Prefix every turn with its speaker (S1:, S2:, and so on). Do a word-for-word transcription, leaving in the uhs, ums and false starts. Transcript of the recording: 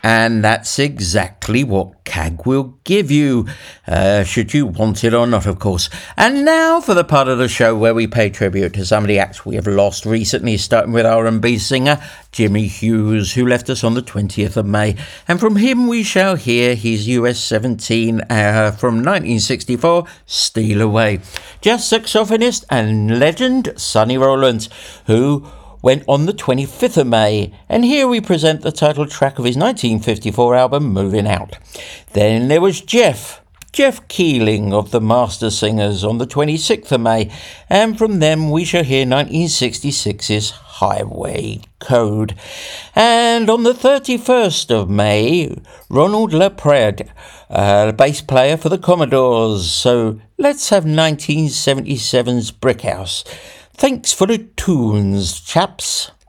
S1: And that's exactly what C A G will give you, uh, should you want it or not, of course. And now for the part of the show where we pay tribute to some of the acts we have lost recently, starting with R and B singer Jimmy Hughes, who left us on the twentieth of May. And from him we shall hear his U S seventeen uh, from nineteen sixty-four, Steal Away. Jazz saxophonist and legend Sonny Rollins, who went on the twenty-fifth of May, and here we present the title track of his nineteen fifty-four album, Moving Out. Then there was Jeff, Jeff Keeling of the Master Singers on the twenty-sixth of May, and from them we shall hear nineteen sixty-six's Highway Code. And on the thirty-first of May, Ronald LaPrade, uh, bass player for the Commodores. So let's have nineteen seventy-seven's Brick House. Thanks for the tunes, chaps.